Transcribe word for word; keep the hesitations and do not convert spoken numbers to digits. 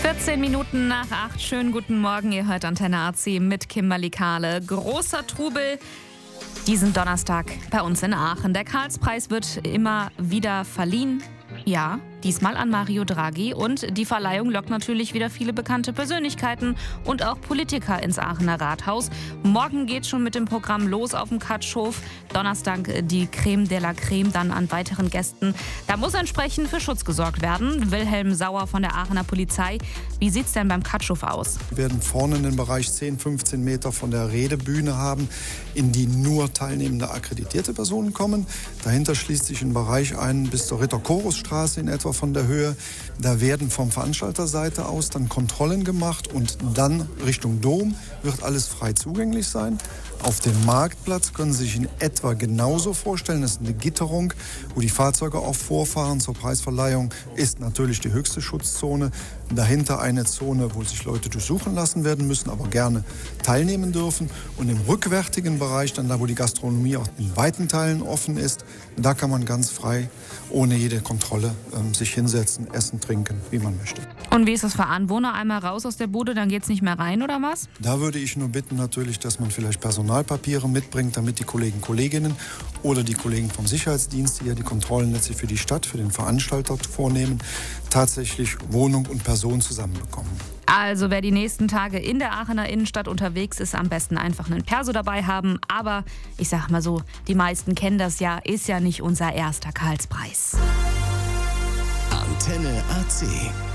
vierzehn Minuten nach acht. Schönen guten Morgen. Ihr hört Antenne A C mit Kimberly Kahle. Großer Trubel diesen Donnerstag bei uns in Aachen. Der Karlspreis wird immer wieder verliehen. Ja, diesmal an Mario Draghi. Und die Verleihung lockt natürlich wieder viele bekannte Persönlichkeiten und auch Politiker ins Aachener Rathaus. Morgen geht's schon mit dem Programm los auf dem Katschhof. Donnerstag die Creme de la Creme dann an weiteren Gästen. Da muss entsprechend für Schutz gesorgt werden. Wilhelm Sauer von der Aachener Polizei. Wie sieht's denn beim Katschhof aus? Wir werden vorne einen Bereich zehn, fünfzehn Meter von der Redebühne haben, in die nur teilnehmende akkreditierte Personen kommen. Dahinter schließt sich ein Bereich ein bis zur Ritter-Chorus-Straße in etwa von der Höhe. Da werden vom Veranstalterseite aus dann Kontrollen gemacht und dann Richtung Dom wird alles frei zugänglich sein. Auf dem Marktplatz können Sie sich in etwa genauso vorstellen. Das ist eine Gitterung, wo die Fahrzeuge auch vorfahren. Zur Preisverleihung ist natürlich die höchste Schutzzone. Dahinter eine Zone, wo sich Leute durchsuchen lassen werden müssen, aber gerne teilnehmen dürfen. Und im rückwärtigen Bereich, dann da, wo die Gastronomie auch in weiten Teilen offen ist, da kann man ganz frei, ohne jede Kontrolle, ähm, sich hinsetzen, essen, trinken, wie man möchte. Und wie ist das für Anwohner? Einmal raus aus der Bude, dann geht's nicht mehr rein, oder was? Da würde ich nur bitten natürlich, dass man vielleicht Personalpapiere mitbringt, damit die Kollegen, Kolleginnen oder die Kollegen vom Sicherheitsdienst, die ja die Kontrollen letztlich für die Stadt, für den Veranstalter vornehmen, tatsächlich Wohnung und Person zusammenbekommen. Also wer die nächsten Tage in der Aachener Innenstadt unterwegs ist, am besten einfach einen Perso dabei haben. Aber ich sag mal so, die meisten kennen das ja, ist ja nicht unser erster Karlspreis. Antenne A C.